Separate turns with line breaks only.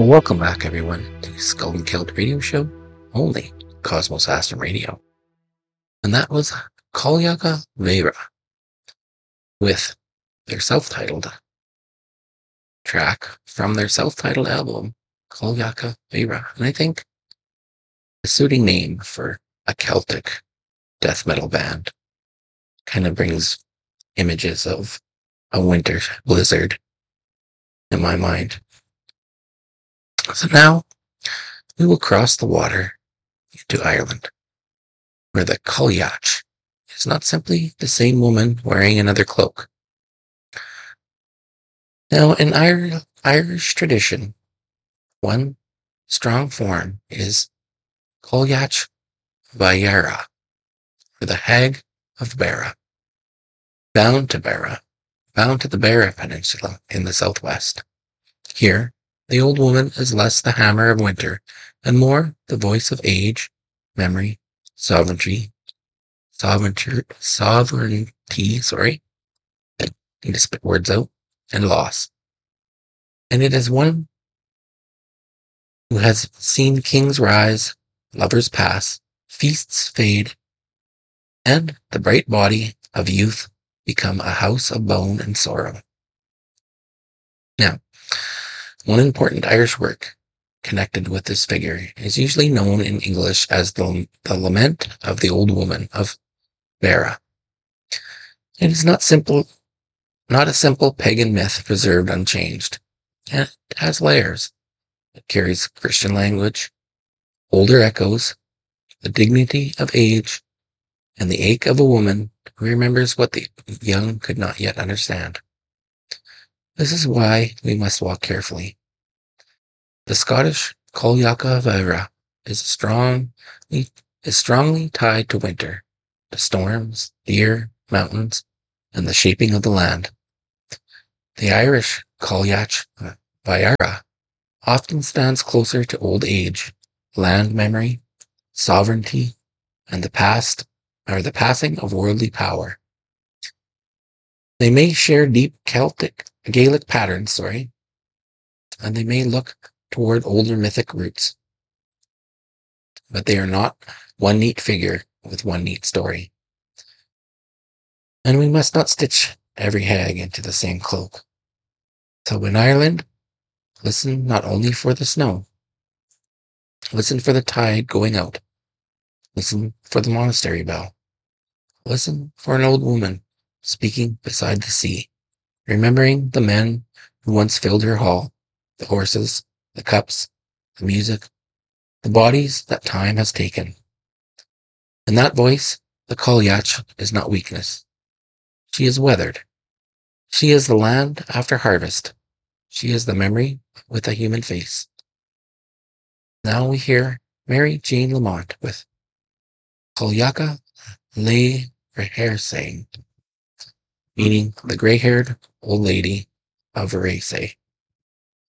Welcome back, everyone, to Skull and Killed Radio Show, only Cosmos Aston Radio. And that was Kolyaka Vera with their self-titled track from their self-titled album, Kolyaka Vera. And I think a suiting name for a Celtic death metal band kind of brings images of a winter blizzard in my mind. So now we will cross the water into Ireland, where the Cailleach is not simply the same woman wearing another cloak. Now, in Irish tradition, one strong form is Cailleach Bhaire, or the Hag of Beara, bound to the Beara Peninsula in the southwest. Here, the old woman is less the hammer of winter and more the voice of age, memory, sovereignty, need to spit words out, and loss. And it is one who has seen kings rise, lovers pass, feasts fade, and the bright body of youth become a house of bone and sorrow. Now, one important Irish work connected with this figure is usually known in English as the Lament of the Old Woman of Beara. It is not a simple pagan myth preserved unchanged. It has layers. It carries Christian language, older echoes, the dignity of age, and the ache of a woman who remembers what the young could not yet understand. This is why we must walk carefully. The Scottish Kolyaka Vera is strongly tied to winter, to storms, deer, mountains, and the shaping of the land. The Irish Cailleach Bhaire often stands closer to old age, land memory, sovereignty, and the passing of worldly power. They may share deep Gaelic patterns, and they may look toward older mythic roots, but they are not one neat figure with one neat story. And we must not stitch every hag into the same cloak. So in Ireland, listen not only for the snow, listen for the tide going out, listen for the monastery bell, listen for an old woman speaking beside the sea, remembering the men who once filled her hall, the horses, the cups, the music, the bodies that time has taken. In that voice, the Cailleach is not weakness. She is weathered. She is the land after harvest. She is the memory with a human face. Now we hear Mary Jane Lamont with Kolyaka Le Rehearsay, meaning the gray-haired old lady of Rehearsay.